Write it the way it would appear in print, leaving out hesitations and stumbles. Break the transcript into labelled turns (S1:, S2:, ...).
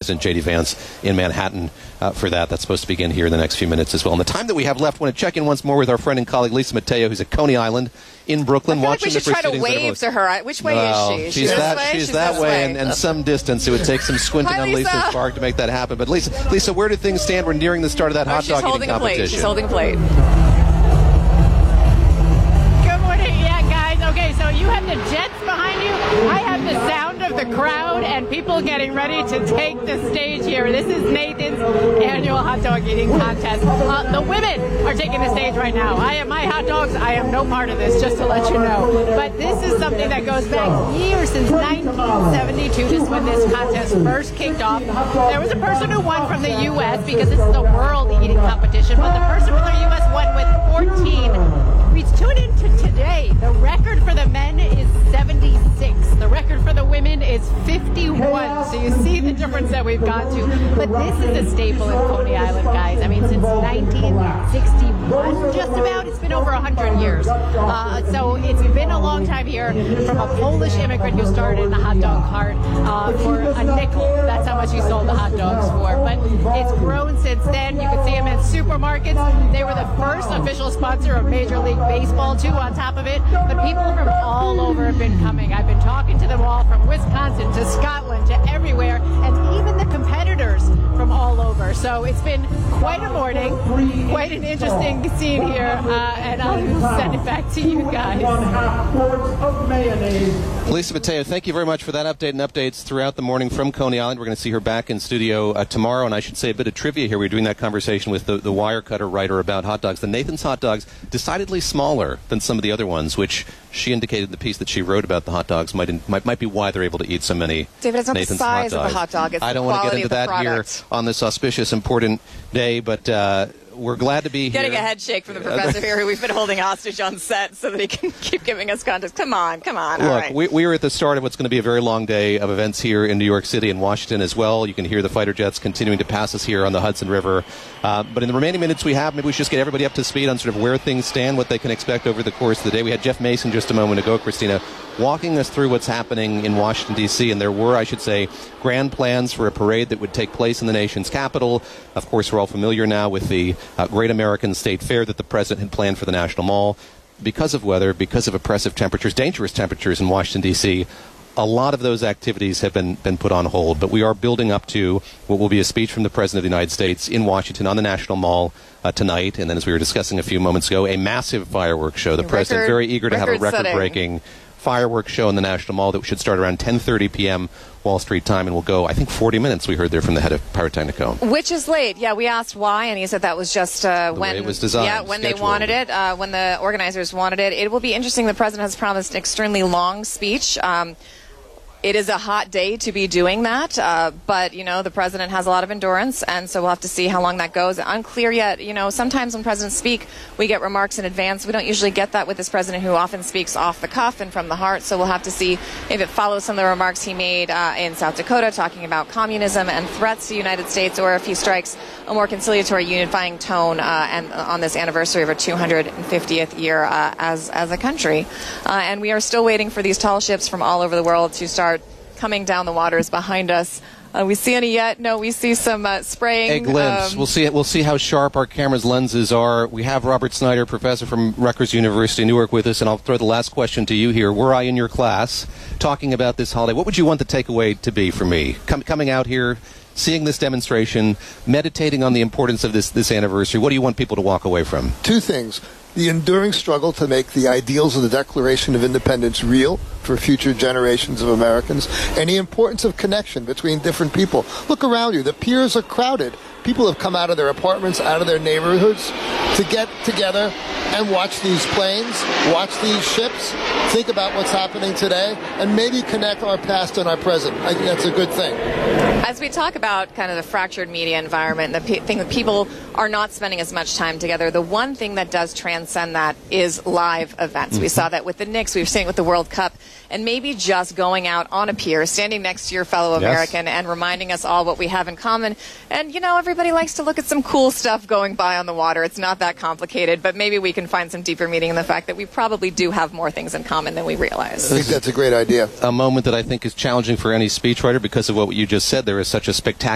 S1: President J.D. Vance in Manhattan for that. That's supposed to begin here in the next few minutes as well. In the time that we have left, I want to check in once more with our friend and colleague Lisa Mateo, who's at Coney Island in Brooklyn.
S2: I feel
S1: watching
S2: like we should try to wave to her. Which way is she?
S1: She's that way, and some distance. It would take some squinting on Lisa's part to make that happen. But Lisa, where do things stand? We're nearing the start of that hot dog eating competition.
S2: She's holding a plate.
S3: Good morning. Yeah, guys. Okay, so you have the Jets behind you. I have the sound of the crowd and people getting ready to take the stage here. This is Nathan's annual hot dog eating contest. The women are taking the stage right now. My hot dogs, I am no part of this, just to let you know. But this is something that goes back years, since 1972. This is when this contest first kicked off. There was a person who won from the U.S. because this is the world eating competition, but the person from the U.S. won with 14. We tune into today. The record for the men is 76. The record for the women is 51. So you see the difference that we've gone to. But this is a staple in Coney Island, guys. I mean, since 1961, just about. It's been over 100 years. So it's been a long time here, from a Polish immigrant who started in a hot dog cart for a nickel. That's how much he sold the hot dogs for. But it's grown since then. You can see them in supermarkets. They were the first official sponsor of Major League Baseball, too, on top of it. But people from all over have been coming. I've been talking to them all, from Wisconsin to Scotland to everywhere, and even the competitors from all over. So it's been quite a morning, quite an interesting scene here, and I'll send it back to you guys.
S1: Lisa Mateo, thank you very much for that update and updates throughout the morning from Coney Island. We're going to see her back in studio tomorrow, and I should say a bit of trivia here. We're doing that conversation with the Wirecutter writer about hot dogs. The Nathan's hot dogs, decidedly smaller than some of the other ones, which she indicated in the piece that she wrote about the hot dogs might be why they're able to eat so many.
S2: David, it's not
S1: Nathan's
S2: the size
S1: hot dogs.
S2: of the hot dog. It's
S1: I don't
S2: the
S1: want to get
S2: quality
S1: into
S2: of the
S1: that here
S2: product.
S1: on this auspicious, important day, but we're glad to be
S2: Getting
S1: here.
S2: a head shake from the professor here, who we've been holding hostage on set so that he can keep giving us context. Come on.
S1: Look,
S2: All right.
S1: we are at the start of what's going to be a very long day of events here in New York City and Washington as well. You can hear the fighter jets continuing to pass us here on the Hudson River. But in the remaining minutes we have, maybe we should just get everybody up to speed on sort of where things stand, what they can expect over the course of the day. We had Jeff Mason just a moment ago, Christina, walking us through what's happening in Washington, D.C., and there were, I should say, grand plans for a parade that would take place in the nation's capital. Of course, we're all familiar now with the Great American State Fair that the president had planned for the National Mall. Because of weather, because of oppressive temperatures, dangerous temperatures in Washington, D.C., a lot of those activities have been put on hold, but we are building up to what will be a speech from the President of the United States in Washington on the National Mall tonight, and then, as we were discussing a few moments ago, a massive fireworks show. The President very eager to have a record-breaking fireworks show in the National Mall that should start around 10:30 p.m. Wall Street time and will go, I think, 40 minutes, we heard there from the head of Pyrotechnico.
S2: Which is late. Yeah, we asked why, and he said that was just when
S1: it was designed.
S2: Yeah, when they wanted it, when the organizers wanted it. It will be interesting. The president has promised an extremely long speech. It is a hot day to be doing that, but, the president has a lot of endurance, and so we'll have to see how long that goes. Unclear yet. Sometimes when presidents speak, we get remarks in advance. We don't usually get that with this president, who often speaks off the cuff and from the heart, so we'll have to see if it follows some of the remarks he made in South Dakota, talking about communism and threats to the United States, or if he strikes a more conciliatory, unifying tone and on this anniversary of our 250th year as a country. And we are still waiting for these tall ships from all over the world to start coming down the waters behind us. We see any yet? No, we see some spraying.
S1: A glimpse. We'll see how sharp our camera's lenses are. We have Robert Snyder, professor from Rutgers University in Newark, with us, and I'll throw the last question to you here. Were I in your class talking about this holiday, what would you want the takeaway to be for me? Coming out here, seeing this demonstration, meditating on the importance of this anniversary, what do you want people to walk away from?
S4: Two things. The enduring struggle to make the ideals of the Declaration of Independence real for future generations of Americans, and the importance of connection between different people. Look around you. The piers are crowded. People have come out of their apartments, out of their neighborhoods to get together and watch these planes, watch these ships, think about what's happening today, and maybe connect our past and our present. I think that's a good thing.
S2: As we talk about kind of the fractured media environment, the thing that people are not spending as much time together, the one thing that does transcend that is live events. Mm-hmm. We saw that with the Knicks. We've seen it with the World Cup. And maybe just going out on a pier, standing next to your fellow American, and reminding us all what we have in common. And, everybody likes to look at some cool stuff going by on the water. It's not that complicated, but maybe we can find some deeper meaning in the fact that we probably do have more things in common than we realize.
S4: I think that's a great idea.
S1: A moment that I think is challenging for any speechwriter because of what you just said. There is such a spectacular